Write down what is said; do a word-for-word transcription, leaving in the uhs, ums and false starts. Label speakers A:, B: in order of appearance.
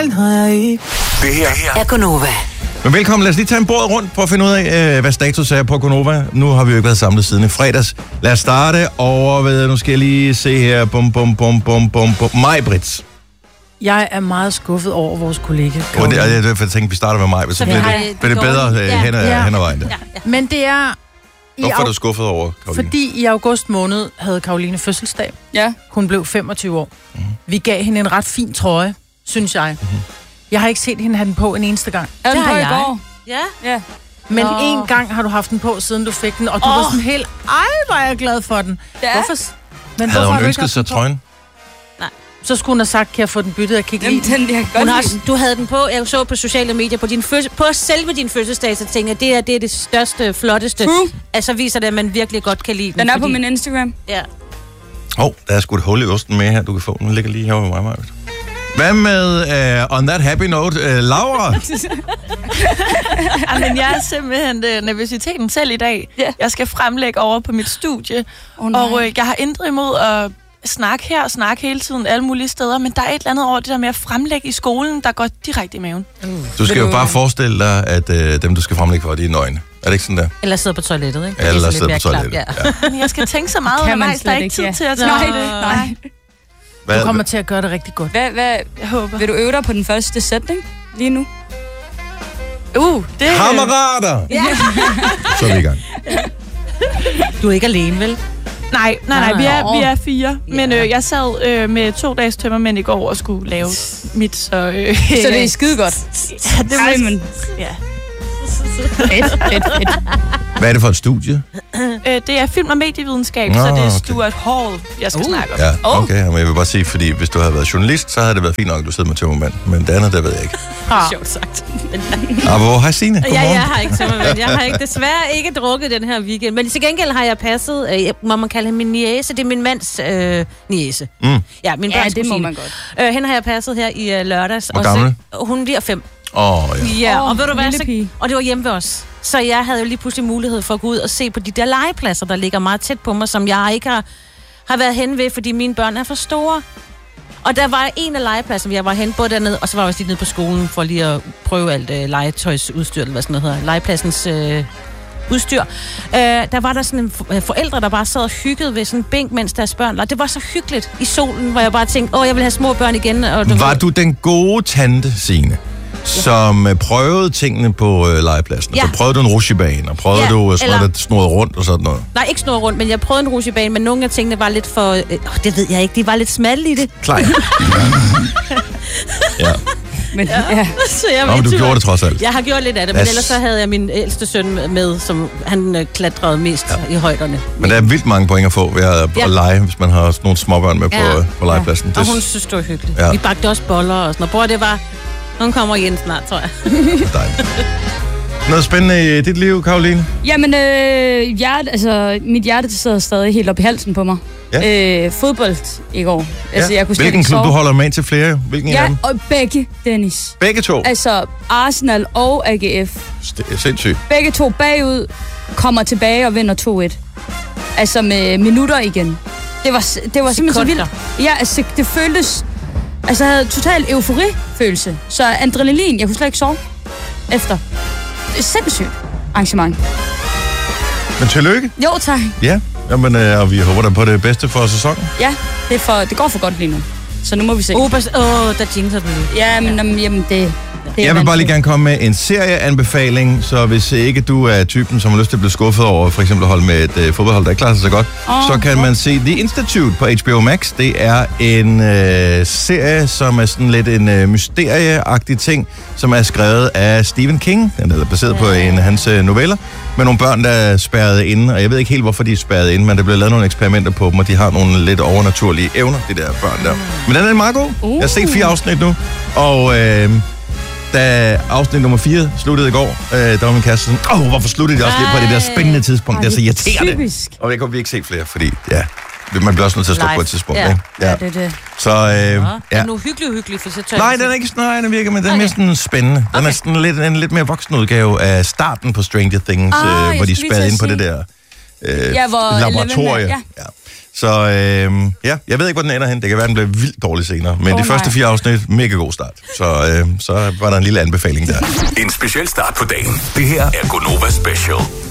A: fejl har jeg ikke.
B: Det her
C: er Gonova.
B: Men velkommen, lad os lige tage en båd rundt for at finde ud af, hvad status er på Gonova. Nu har vi jo ikke været samlet siden i fredags. Lad os starte over ved, nu skal jeg lige se her, bum, bum, bum, bum, bum, bum. Maj-Brits.
A: Jeg er meget skuffet over vores kollega.
B: Oh, det, jeg, jeg tænkte, vi starter med mig, så, så bliver det, det, det bedre ja. hen, ad, ja. hen ad vejen. Ja, ja.
A: Men det er...
B: Hvorfor er du skuffet over, Karoline?
A: Fordi i august måned havde Karoline fødselsdag.
D: Ja.
A: Hun blev femogtyve år. Mm-hmm. Vi gav hende en ret fin trøje, synes jeg. Mm-hmm. Jeg har ikke set hende have den på en eneste gang.
D: Det har jeg. I går.
C: Ja.
D: Ja.
A: Men oh. en gang har du haft den på, siden du fik den, og du oh. var sådan helt, ej, hvor er jeg glad for den. Ja. Hvorfor? Men
B: havde
A: hvorfor
B: hun ønsket sig trøjen?
A: Nej. Så skulle hun have sagt, kan jeg få den byttet og kigge
D: Jamen, den, jeg
C: hun har, du havde den på, jeg så på sociale medier, på, din fødsel, på selve din fødselsdag, så tænker jeg, det er, det er det største, flotteste.
D: True.
C: Altså viser det, at man virkelig godt kan lide den.
D: Den er
C: fordi...
D: på min Instagram.
C: Ja.
B: Åh, oh, der er sgu et hul i osten med her, du kan få. Den ligger lige herovre med mig, Maja. Hvad med, uh, on that happy note, uh, Laura?
E: Jamen, jeg er simpelthen uh, nervøsiteten selv i dag. Yeah. Jeg skal fremlægge over på mit studie, oh, og uh, jeg har intet imod at snakke her og snakke hele tiden alle mulige steder, men der er et eller andet over det der med at fremlægge i skolen, der går direkte i maven.
B: Mm. Du skal jo bare forestille dig, at uh, dem, du skal fremlægge for, de er nøgne. Er det ikke sådan der?
C: Eller sidder på toilettet, ikke?
B: Eller sidder på toilettet,
C: klap, ja.
B: ja.
E: Men jeg skal tænke så meget undervejs, der er ikke tid til at tage
D: Nej,
E: det.
D: nej.
B: Hvad,
A: du kommer til at gøre det rigtig godt.
D: Hvad, hvad,
E: jeg håber.
D: Vil du øve dig på den første sætning lige nu?
E: Uh, det er...
B: Kammerater!
C: Ja.
B: Så er vi i gang.
C: Du er ikke alene, vel?
E: Nej, nej, nej, vi er, vi er fire. Men øh, jeg sad øh, med to dages tømmermænd i går og skulle lave mit, så... Øh,
D: så det er skide godt.
E: Ja, det var...
D: Ej, men...
E: Ja.
D: Fedt, fedt, fedt.
B: Hvad er det for et studie?
E: Øh, det er film- og medievidenskab,
B: Nå,
E: så det er
B: okay.
E: Stuart Hall, jeg skal uh. snakke om.
B: Ja, okay. Men jeg vil bare sige, fordi hvis du havde været journalist, så havde det været fint nok, at du sidder med tømmermand. Men det andet, det ved jeg ikke.
C: Sjovt sagt.
B: Ah, hvor hej Signe, godmorgen.
C: Ja, jeg har ikke tømmermand. Jeg har ikke, desværre ikke drukket den her weekend. Men til gengæld har jeg passet, øh, må man kalde hende min niece, det er min mands øh, niece.
B: Mm.
C: Ja, min
D: ja,
C: børns
D: det må
C: kusine.
D: man godt.
C: Øh, hende har jeg passet her i øh, lørdags.
B: Hvor gammel?
C: Og hun bliver fem.
B: Åh, oh, ja.
C: Ja,
D: oh,
C: og ved du hvad, så,
D: pige.
C: og det var hjemme ved os. Så jeg havde jo lige pludselig mulighed for at gå ud og se på de der legepladser, der ligger meget tæt på mig, som jeg ikke har, har været hen ved, fordi mine børn er for store. Og der var en af legepladserne, jeg var hen både dernede, og så var jeg også lige nede på skolen for lige at prøve alt øh, legetøjsudstyr, eller hvad sådan noget hedder, legepladsens øh, udstyr. Øh, der var der sådan en for, øh, forældre, der bare sad og hyggede ved sådan en bænk, mens deres børn leg. Det var så hyggeligt i solen, hvor jeg bare tænkte, åh, jeg vil have små børn igen. Og du
B: var
C: ved...
B: du den gode tante, Signe? Som ja. prøvede tingene på øh, legepladsen. Ja. Så prøvede du en rutsjebane, og prøvede ja, du sådan eller... noget, der snurrede rundt og sådan noget.
C: Nej, ikke snurret rundt, men jeg prøvede en rutsjebane, men nogle af tingene var lidt for... Øh, det ved jeg ikke, de var lidt smalle i det.
B: Klar. Ja. ja.
C: Men, ja. Ja. Så jeg
B: Nå, men du tur. gjorde det trods alt.
C: Jeg har gjort lidt af det, men ellers så havde jeg min ældste søn med, som han øh, klatrede mest ja. i højderne.
B: Men der er vildt mange point at få ved at, ja. at lege, hvis man har sådan nogle småbørn med ja. på, på legepladsen.
C: Ja. Og hun synes, det var hyggeligt. Ja. Vi bagte også boller og sådan noget. Bror, det var... Hun kommer igen snart, tror jeg.
B: Dejligt. Noget spændende i dit liv, Karoline?
D: Jamen, øh, hjerte, altså, mit hjerte sidder stadig helt op i halsen på mig. Ja. Øh, fodbold i går. Altså,
B: ja.
D: jeg kunne
B: Hvilken klub,
D: sove.
B: du holder med til flere? Hvilken
D: ja,
B: af dem?
D: og begge, Dennis.
B: Begge to?
D: Altså, Arsenal og A G F.
B: Det er sindssygt.
D: Begge to bagud, kommer tilbage og vinder to et. Altså, med minutter igen. Det var, det var simpelthen så vildt. Ja, altså, det føltes... Altså, jeg havde total eufori-følelse. Så adrenalin, jeg kunne slet ikke sove efter. Det er sindssygt arrangement.
B: Men tillykke.
D: Jo, tak.
B: Ja, jamen, øh, og vi håber da på det bedste for sæsonen.
D: Ja, det, er for, det går for godt lige nu. Så nu må vi se.
C: Åh, oh, oh, der jinxer du.
D: Ja, men jamen, jamen det... Det
B: jeg vil bare lige gerne komme med en serieanbefaling, så hvis ikke du er typen, som har lyst til at blive skuffet over for eksempel at holde med et øh, fodboldhold, der ikke klarer sig så godt, oh, så kan man se The Institute på H B O Max. Det er en øh, serie, som er sådan lidt en øh, mysterieagtig ting, som er skrevet af Stephen King. Den er baseret på en af hans øh, noveller, med nogle børn, der er spærret inde. Og jeg ved ikke helt, hvorfor de er spærret inde, men der bliver lavet nogle eksperimenter på dem, og de har nogle lidt overnaturlige evner, de der børn der. Men den er meget god. Uh. Jeg har set fire afsnit nu, og... Øh, da afsnit nummer fire sluttede i går, øh, der var min kæreste sådan, åh, oh, hvorfor sluttede de også lige på det der spændende tidspunkt? Ej, det er så irriterende. Typisk. Og jeg kunne vi ikke se flere, fordi, ja, man bliver også nødt til at stoppe på et tidspunkt,
C: ja.
B: ikke?
D: Ja, ja det er det.
B: Så, øh, ja.
C: Er det nu hyggelig, hyggelig, for så tør
B: nej, den er ikke sådan, nej, den virker, men den er mere sådan spændende. Den okay. er sådan lidt, en lidt mere voksen udgave af starten på Stranger Things, ah, øh, hvor de spærrede ind på det der øh,
D: ja, hvor
B: laboratorie. Ja. Ja. Så øh, ja, jeg ved ikke, hvor den ender hen. Det kan være, den bliver vildt dårlig senere. Men oh, de første fire afsnit, mega god start. Så, øh, så var der en lille anbefaling der.
F: En speciel start på dagen. Det her er Gonova Special.